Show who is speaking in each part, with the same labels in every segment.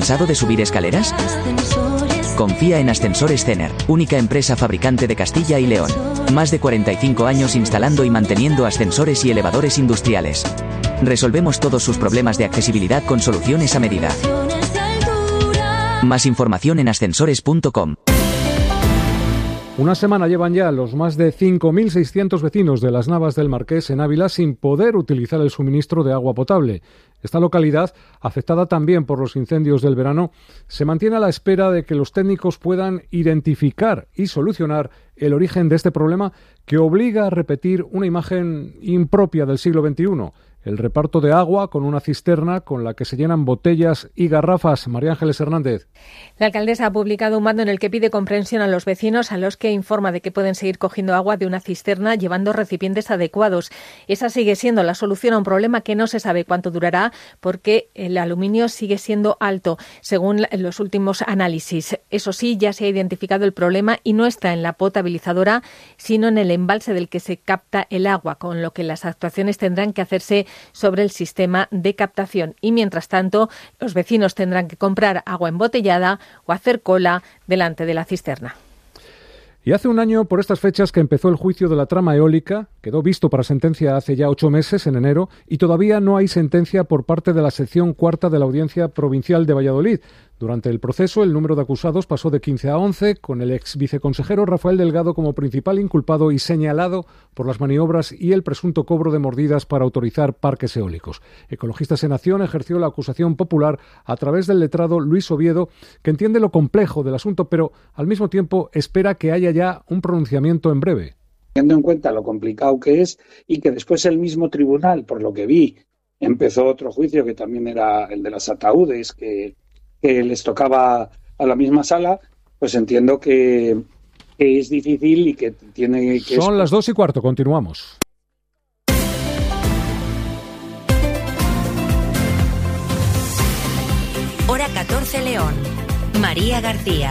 Speaker 1: ¿Cansado de subir escaleras? Confía en Ascensores Zener, única empresa fabricante de Castilla y León. Más de 45 años instalando y manteniendo ascensores y elevadores industriales. Resolvemos todos sus problemas de accesibilidad con soluciones a medida. Más información en ascensores.com.
Speaker 2: Una semana llevan ya los más de 5.600 vecinos de Las Navas del Marqués en Ávila sin poder utilizar el suministro de agua potable. Esta localidad, afectada también por los incendios del verano, se mantiene a la espera de que los técnicos puedan identificar y solucionar el origen de este problema que obliga a repetir una imagen impropia del siglo XXI. El reparto de agua con una cisterna con la que se llenan botellas y garrafas. María Ángeles Hernández.
Speaker 3: La alcaldesa ha publicado un mando en el que pide comprensión a los vecinos, a los que informa de que pueden seguir cogiendo agua de una cisterna llevando recipientes adecuados. Esa sigue siendo la solución a un problema que no se sabe cuánto durará porque el aluminio sigue siendo alto, según los últimos análisis. Eso sí, ya se ha identificado el problema y no está en la potabilizadora, sino en el embalse del que se capta el agua, con lo que las actuaciones tendrán que hacerse sobre el sistema de captación. Y mientras tanto, los vecinos tendrán que comprar agua embotellada o hacer cola delante de la cisterna.
Speaker 2: Y hace un año, por estas fechas, que empezó el juicio de la trama eólica, quedó visto para sentencia hace ya 8 meses, en enero, y todavía no hay sentencia por parte de la sección cuarta de la Audiencia Provincial de Valladolid. Durante el proceso, el número de acusados pasó de 15 a 11, con el ex viceconsejero Rafael Delgado como principal inculpado y señalado por las maniobras y el presunto cobro de mordidas para autorizar parques eólicos. Ecologistas en Acción ejerció la acusación popular a través del letrado Luis Oviedo, que entiende lo complejo del asunto, pero al mismo tiempo espera que haya ya un pronunciamiento en breve.
Speaker 4: Teniendo en cuenta lo complicado que es y que después el mismo tribunal, por lo que vi, empezó otro juicio que también era el de los ataúdes, que les tocaba a la misma sala, pues entiendo que es difícil y que tiene que...
Speaker 2: Son las 2:15, continuamos.
Speaker 5: Hora 14 León. María García.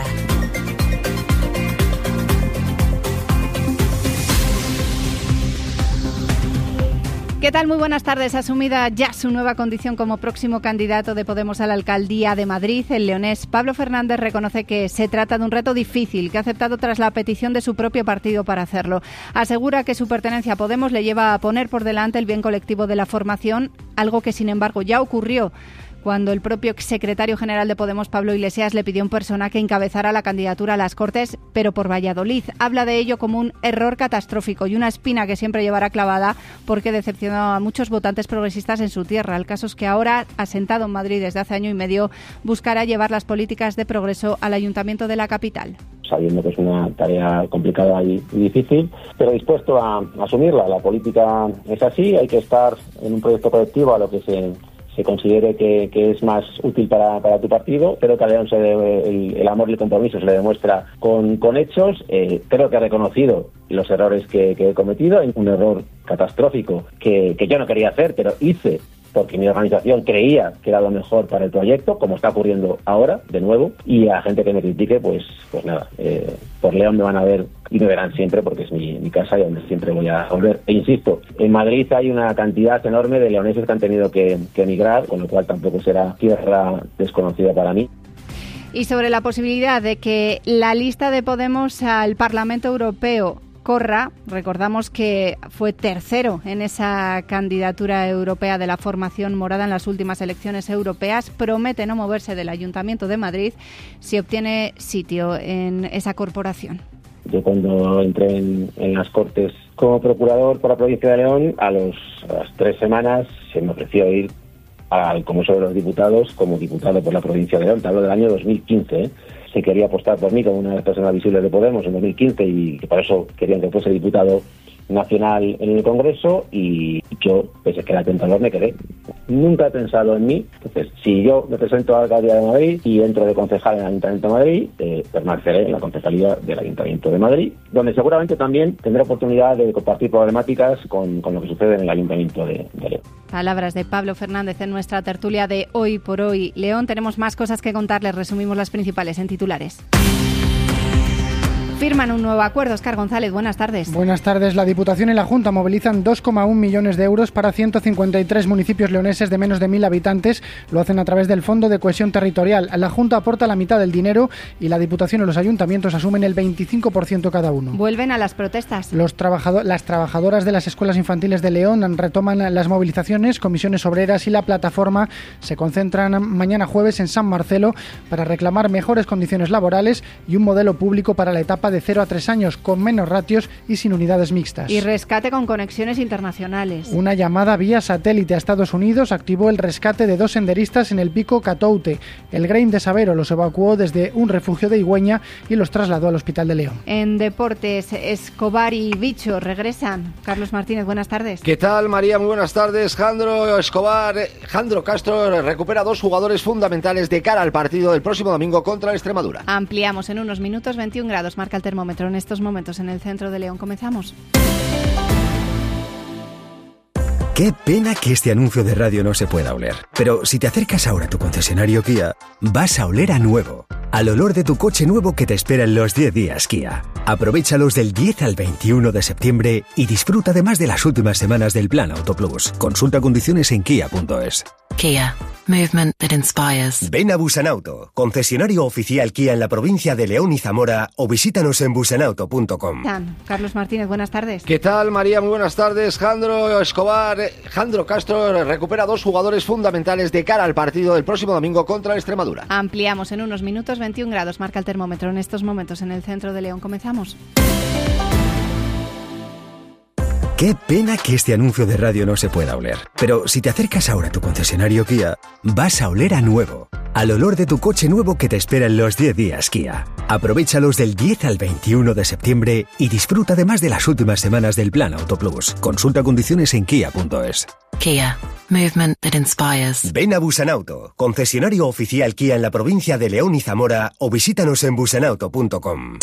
Speaker 6: ¿Qué tal? Muy buenas tardes. Asumida ya su nueva condición como próximo candidato de Podemos a la alcaldía de Madrid, el leonés Pablo Fernández reconoce que se trata de un reto difícil, que ha aceptado tras la petición de su propio partido para hacerlo. Asegura que su pertenencia a Podemos le lleva a poner por delante el bien colectivo de la formación, algo que sin embargo ya ocurrió cuando el propio exsecretario general de Podemos, Pablo Iglesias, le pidió en persona que encabezara la candidatura a las Cortes, pero por Valladolid. Habla de ello como un error catastrófico y una espina que siempre llevará clavada porque decepcionó a muchos votantes progresistas en su tierra. El caso es que ahora, asentado en Madrid desde hace año y medio, buscará llevar las políticas de progreso al ayuntamiento de la capital.
Speaker 7: Sabiendo que es una tarea complicada y difícil, pero dispuesto a asumirla. La política es así, hay que estar en un proyecto colectivo a lo que se considere que es más útil para tu partido. Creo que a León el amor y el compromiso se le demuestra con hechos. Creo que ha reconocido los errores que he cometido, un error catastrófico que yo no quería hacer, pero hice porque mi organización creía que era lo mejor para el proyecto, como está ocurriendo ahora, de nuevo, y a la gente que me critique, pues nada, por León me van a ver y me verán siempre porque es mi casa y donde siempre voy a volver. E insisto, en Madrid hay una cantidad enorme de leoneses que han tenido que emigrar, con lo cual tampoco será tierra desconocida para mí.
Speaker 6: Y sobre la posibilidad de que la lista de Podemos al Parlamento Europeo corra, recordamos que fue tercero en esa candidatura europea de la formación morada en las últimas elecciones europeas, promete no moverse del Ayuntamiento de Madrid si obtiene sitio en esa corporación.
Speaker 7: Yo cuando entré en las Cortes como procurador por la provincia de León, a las 3 semanas se me ofreció ir al Congreso de los Diputados como diputado por la provincia de León. Te hablo del año 2015, Se quería apostar por mí como una de las personas visibles de Podemos en 2015 y que para eso querían que fuese diputado nacional en el Congreso, y yo, pese a que era tentador, me quedé. Nunca he pensado en mí. Entonces, si yo me presento a la alcaldía de Madrid y entro de concejal en el Ayuntamiento de Madrid, permaneceré en la concejalía del Ayuntamiento de Madrid, donde seguramente también tendré oportunidad de compartir problemáticas con lo que sucede en el Ayuntamiento de León.
Speaker 6: Palabras de Pablo Fernández en nuestra tertulia de Hoy por Hoy León. Tenemos más cosas que contarles, resumimos las principales en titulares. Firman un nuevo acuerdo. Óscar González, buenas tardes.
Speaker 8: Buenas tardes. La Diputación y la Junta movilizan 2,1 millones de euros para 153 municipios leoneses de menos de 1.000 habitantes. Lo hacen a través del Fondo de Cohesión Territorial. La Junta aporta la mitad del dinero y la Diputación y los ayuntamientos asumen el 25% cada uno.
Speaker 6: Vuelven a las protestas.
Speaker 8: Las trabajadoras de las escuelas infantiles de León retoman las movilizaciones. Comisiones obreras y la plataforma se concentran mañana jueves en San Marcelo para reclamar mejores condiciones laborales y un modelo público para la etapa de 0 a 3 años, con menos ratios y sin unidades mixtas.
Speaker 6: Y rescate con conexiones internacionales.
Speaker 8: Una llamada vía satélite a Estados Unidos activó el rescate de 2 senderistas en el pico Catoute. El Grain de Sabero los evacuó desde un refugio de Igüeña y los trasladó al Hospital de León.
Speaker 6: En deportes, Escobar y Bicho regresan. Carlos Martínez, buenas tardes.
Speaker 9: ¿Qué tal, María? Muy buenas tardes. Jandro Castro recupera 2 jugadores fundamentales de cara al partido del próximo domingo contra el Extremadura.
Speaker 6: Ampliamos en unos minutos. 21 grados marca el termómetro en estos momentos en el centro de León. Comenzamos.
Speaker 10: Qué pena que este anuncio de radio no se pueda oler. Pero si te acercas ahora a tu concesionario Kia, vas a oler a nuevo. Al olor de tu coche nuevo que te espera en los 10 días Kia. Aprovéchalos del 10 al 21 de septiembre y disfruta además de las últimas semanas del Plan Auto Plus. Consulta condiciones en kia.es.
Speaker 11: Kia. Movement that inspires.
Speaker 10: Ven a Busanauto, concesionario oficial Kia en la provincia de León y Zamora, o visítanos en busanauto.com.
Speaker 6: Carlos Martínez, buenas tardes.
Speaker 9: ¿Qué tal, María? Muy buenas tardes. Jandro Castro recupera 2 jugadores fundamentales de cara al partido del próximo domingo contra el Extremadura.
Speaker 6: Ampliamos en unos minutos. 21 grados marca el termómetro en estos momentos en el centro de León. Comenzamos.
Speaker 10: Qué pena que este anuncio de radio no se pueda oler. Pero si te acercas ahora a tu concesionario Kia, vas a oler a nuevo. Al olor de tu coche nuevo que te espera en los 10 días Kia. Aprovéchalos del 10 al 21 de septiembre y disfruta además de las últimas semanas del Plan Auto Plus. Consulta condiciones en kia.es.
Speaker 11: Kia. Movement that inspires.
Speaker 10: Ven a Busanauto, concesionario oficial Kia en la provincia de León y Zamora, o visítanos en busanauto.com.